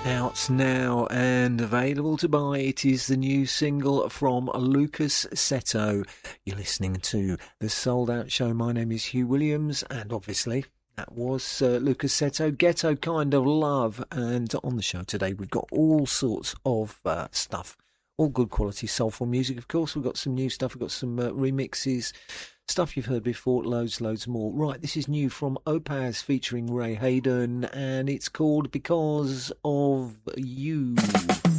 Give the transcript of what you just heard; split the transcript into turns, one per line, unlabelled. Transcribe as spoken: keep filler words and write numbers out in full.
Out now and available to buy. It is the new single from Lucas Seto. You're listening to The Sold Out Show. My name is Hugh Williams, and obviously that was uh, Lucas Seto, Ghetto Kind of Love. And on the show today, we've got all sorts of uh, stuff. All good quality soulful music, of course. We've got some new stuff. We've got some uh, remixes, stuff you've heard before, loads, loads more. Right, this is new from Opaz featuring Ray Hayden, and it's called Because of You.